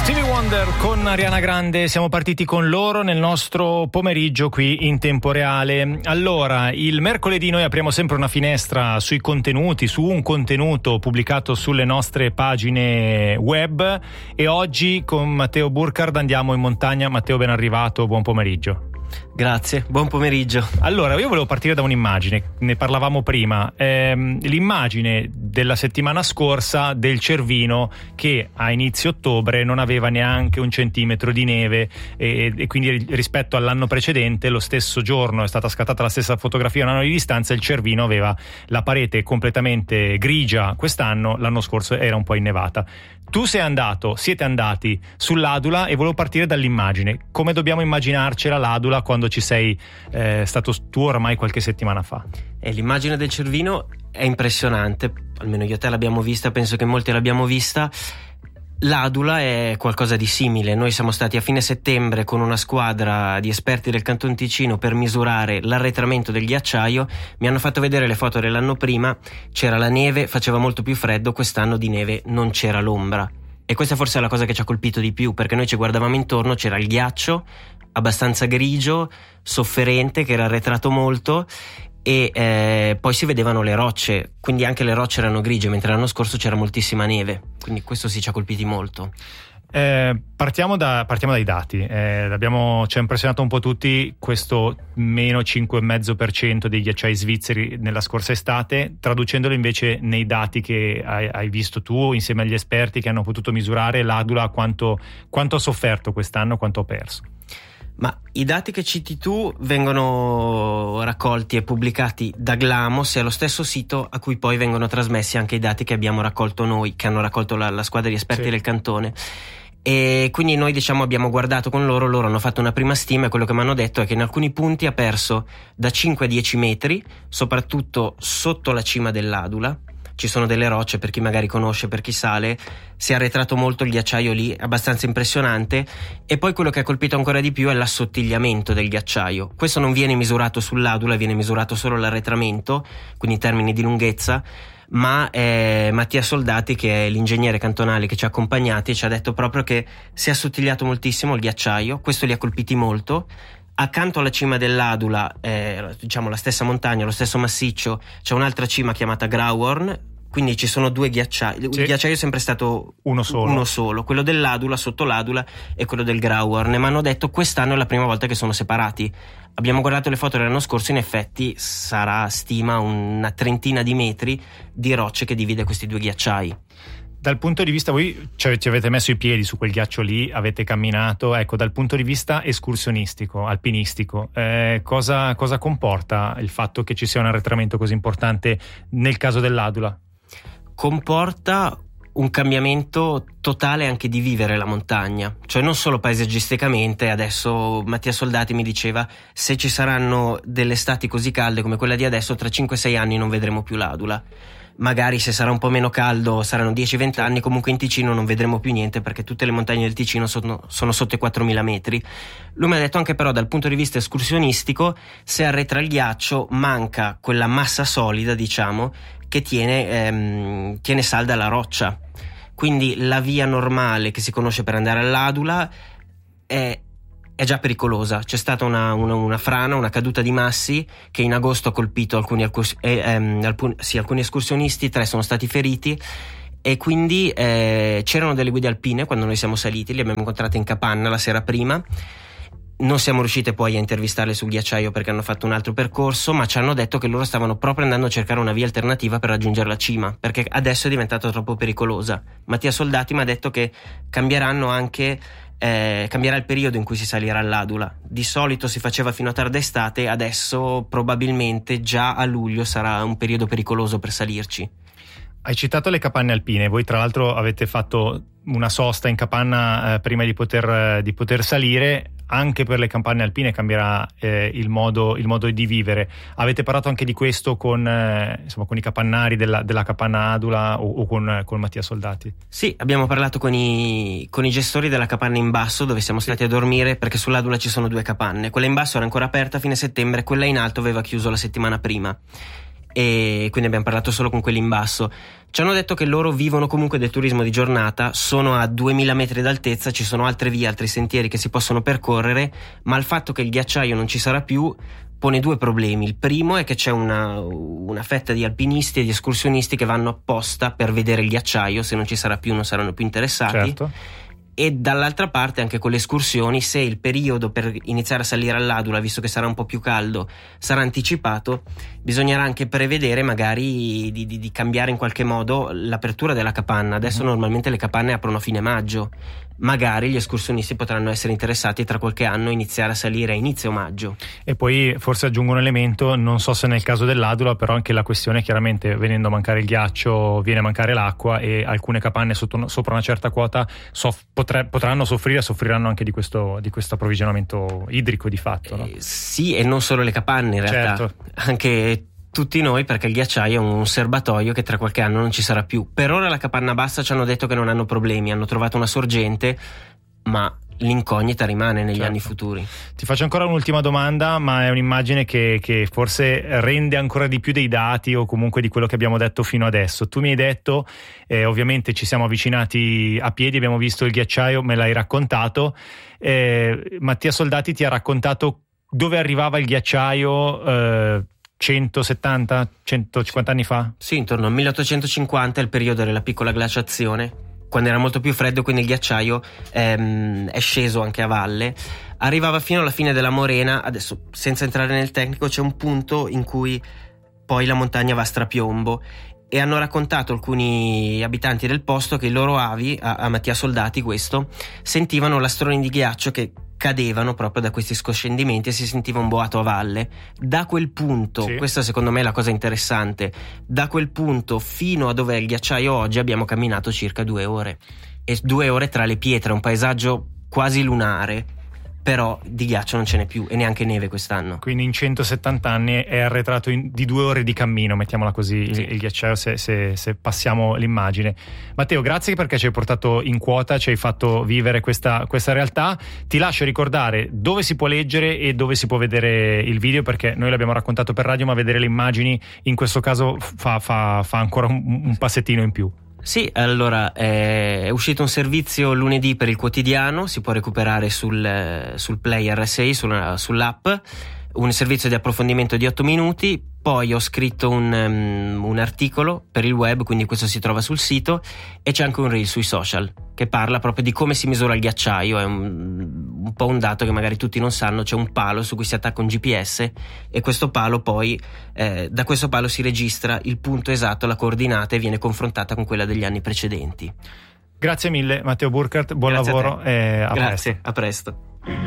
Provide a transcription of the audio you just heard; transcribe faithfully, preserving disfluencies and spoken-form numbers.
Stevie Wonder con Ariana Grande, siamo partiti con loro nel nostro pomeriggio qui in tempo reale. Allora, il mercoledì noi apriamo sempre una finestra sui contenuti, su un contenuto pubblicato sulle nostre pagine web, e oggi con Matteo Burkhardt andiamo in montagna. Matteo, ben arrivato, buon pomeriggio. Grazie, buon pomeriggio. Allora, io volevo partire da un'immagine, ne parlavamo prima, ehm, l'immagine della settimana scorsa del Cervino che a inizio ottobre non aveva neanche un centimetro di neve, e, e quindi rispetto all'anno precedente, lo stesso giorno è stata scattata la stessa fotografia, un anno di distanza, il Cervino aveva la parete completamente grigia quest'anno, l'anno scorso era un po' innevata. Tu sei andato, siete andati sull'Adula e volevo partire dall'immagine. Come dobbiamo immaginarcela l'Adula quando ci sei eh, stato tu ormai qualche settimana fa? E l'immagine del Cervino è impressionante, almeno io e te l'abbiamo vista, penso che molti l'abbiamo vista. L'Adula è qualcosa di simile. Noi siamo stati a fine settembre con una squadra di esperti del Canton Ticino per misurare l'arretramento del ghiacciaio. Mi hanno fatto vedere le foto dell'anno prima, c'era la neve, faceva molto più freddo, quest'anno di neve non c'era l'ombra. E questa forse è la cosa che ci ha colpito di più, perché noi ci guardavamo intorno, c'era il ghiaccio abbastanza grigio, sofferente, che era arretrato molto, e eh, poi si vedevano le rocce, quindi anche le rocce erano grigie, mentre l'anno scorso c'era moltissima neve, quindi questo sì ci ha colpiti molto. Eh, partiamo, da, partiamo dai dati. Eh, abbiamo, ci ha impressionato un po' tutti questo meno cinque virgola cinque per cento dei ghiacciai svizzeri nella scorsa estate. Traducendolo invece nei dati che hai, hai visto tu insieme agli esperti che hanno potuto misurare l'Adula, quanto, quanto ha sofferto quest'anno, quanto ha perso. Ma i dati che citi tu vengono raccolti e pubblicati da Glamos, è lo stesso sito a cui poi vengono trasmessi anche i dati che abbiamo raccolto noi, che hanno raccolto la, la squadra di esperti sì. del cantone. E quindi noi diciamo abbiamo guardato con loro, loro hanno fatto una prima stima e quello che mi hanno detto è che in alcuni punti ha perso da cinque a dieci metri, soprattutto sotto la cima dell'Adula. Ci sono delle rocce, per chi magari conosce, per chi sale, si è arretrato molto il ghiacciaio lì, abbastanza impressionante. E poi quello che ha colpito ancora di più è l'assottigliamento del ghiacciaio. Questo non viene misurato sull'Adula, viene misurato solo l'arretramento, quindi in termini di lunghezza, ma eh, Mattia Soldati, che è l'ingegnere cantonale che ci ha accompagnati, ci ha detto proprio che si è assottigliato moltissimo il ghiacciaio, questo li ha colpiti molto. Accanto alla cima dell'Adula, eh, diciamo la stessa montagna, lo stesso massiccio, c'è un'altra cima chiamata Grauhorn, quindi ci sono due ghiacciai. Il sì. ghiacciaio è sempre stato uno solo. uno solo, quello dell'Adula, sotto l'Adula, e quello del Grauhorn. E mi hanno detto quest'anno è la prima volta che sono separati. Abbiamo guardato le foto dell'anno scorso, in effetti sarà, stima, una trentina di metri di rocce che divide questi due ghiacciai. Dal punto di vista, voi ci avete messo i piedi su quel ghiaccio lì, avete camminato, ecco, dal punto di vista escursionistico, alpinistico, eh, cosa, cosa comporta il fatto che ci sia un arretramento così importante nel caso dell'Adula? Comporta un cambiamento totale anche di vivere la montagna, cioè non solo paesaggisticamente. Adesso Mattia Soldati mi diceva, se ci saranno delle estati così calde come quella di adesso, tra cinque sei anni non vedremo più l'Adula. Magari se sarà un po' meno caldo saranno dieci venti anni, comunque in Ticino non vedremo più niente, perché tutte le montagne del Ticino sono, sono sotto i quattromila metri. Lui mi ha detto anche però dal punto di vista escursionistico, se arretra il ghiaccio manca quella massa solida, diciamo, che tiene, ehm, tiene salda la roccia. Quindi la via normale che si conosce per andare all'Adula è è già pericolosa. C'è stata una, una, una frana, una caduta di massi che in agosto ha colpito alcuni, eh, ehm, alcun, sì, alcuni escursionisti, tre sono stati feriti, e quindi eh, c'erano delle guide alpine quando noi siamo saliti, li abbiamo incontrate in capanna la sera prima. Non siamo riuscite poi a intervistarle sul ghiacciaio perché hanno fatto un altro percorso, ma ci hanno detto che loro stavano proprio andando a cercare una via alternativa per raggiungere la cima, perché adesso è diventata troppo pericolosa. Mattia Soldati mi ha detto che cambieranno anche Eh, cambierà il periodo in cui si salirà all'Adula. Di solito si faceva fino a tarda estate, adesso probabilmente già a luglio sarà un periodo pericoloso per salirci. Hai citato le capanne alpine, voi tra l'altro avete fatto una sosta in capanna eh, prima di poter, eh, di poter salire. Anche per le capanne alpine cambierà eh, il modo il modo di vivere. Avete parlato anche di questo con eh, insomma con i capannari della, della capanna Adula o, o con, con Mattia Soldati? Sì, abbiamo parlato con i, con i gestori della capanna in basso, dove siamo stati a dormire, perché sull'Adula ci sono due capanne. Quella in basso era ancora aperta a fine settembre, quella in alto aveva chiuso la settimana prima. e quindi abbiamo parlato solo con quelli in basso. Ci hanno detto che loro vivono comunque del turismo di giornata, sono a duemila metri d'altezza, ci sono altre vie, altri sentieri che si possono percorrere, ma il fatto che il ghiacciaio non ci sarà più pone due problemi. Il primo è che c'è una, una fetta di alpinisti e di escursionisti che vanno apposta per vedere il ghiacciaio, se non ci sarà più non saranno più interessati. Certo. E dall'altra parte anche con le escursioni, se il periodo per iniziare a salire all'Adula, visto che sarà un po' più caldo, sarà anticipato, bisognerà anche prevedere magari di, di, di cambiare in qualche modo l'apertura della capanna. Adesso mm. normalmente le capanne aprono a fine maggio, magari gli escursionisti potranno essere interessati tra qualche anno iniziare a salire a inizio maggio. E poi forse aggiungo un elemento, non so se nel caso dell'Adula, però anche la questione chiaramente, venendo a mancare il ghiaccio viene a mancare l'acqua, e alcune capanne sotto, sopra una certa quota soff- potre, potranno soffrire, soffriranno anche di questo, di questo approvvigionamento idrico di fatto, no? Eh, sì, e non solo le capanne in realtà, certo. Anche tutti noi, perché il ghiacciaio è un serbatoio che tra qualche anno non ci sarà più. Per ora la capanna bassa ci hanno detto che non hanno problemi, hanno trovato una sorgente, ma l'incognita rimane negli certo. anni futuri. Ti faccio ancora un'ultima domanda, ma è un'immagine che, che forse rende ancora di più dei dati o comunque di quello che abbiamo detto fino adesso. Tu mi hai detto, eh, ovviamente ci siamo avvicinati a piedi, abbiamo visto il ghiacciaio, me l'hai raccontato, eh, Mattia Soldati ti ha raccontato dove arrivava il ghiacciaio eh, centosettanta centocinquanta anni fa? Sì, intorno al milleottocentocinquanta, il periodo della piccola glaciazione, quando era molto più freddo, quindi il ghiacciaio ehm, è sceso anche a valle, arrivava fino alla fine della morena. Adesso, senza entrare nel tecnico, c'è un punto in cui poi la montagna va a strapiombo, e hanno raccontato alcuni abitanti del posto che i loro avi, a, a Mattia Soldati questo, sentivano lastroni di ghiaccio che cadevano proprio da questi scoscendimenti e si sentiva un boato a valle. Da quel punto, sì. Questa secondo me è la cosa interessante, da quel punto fino a dove è il ghiacciaio oggi abbiamo camminato circa due ore, e due ore tra le pietre, un paesaggio quasi lunare, però di ghiaccio non ce n'è più, e neanche neve quest'anno. Quindi in centosettanta anni è arretrato in, di due ore di cammino, mettiamola così, sì. il, il ghiacciaio, se, se, se passiamo l'immagine. Matteo, grazie perché ci hai portato in quota, ci hai fatto vivere questa, questa realtà. Ti lascio ricordare dove si può leggere e dove si può vedere il video, perché noi l'abbiamo raccontato per radio, ma vedere le immagini in questo caso fa, fa, fa ancora un, un passettino in più. Sì, allora è uscito un servizio lunedì per il quotidiano, si può recuperare sul, sul Play R S I, sulla, sull'app, un servizio di approfondimento di otto minuti. Poi ho scritto un, um, un articolo per il web, quindi questo si trova sul sito, e c'è anche un reel sui social che parla proprio di come si misura il ghiacciaio. È un, un po' un dato che magari tutti non sanno: c'è un palo su cui si attacca un G P S, e questo palo poi eh, da questo palo si registra il punto esatto, la coordinata, e viene confrontata con quella degli anni precedenti. Grazie mille Matteo Burkhardt, buon Grazie lavoro e a Grazie, presto. a presto.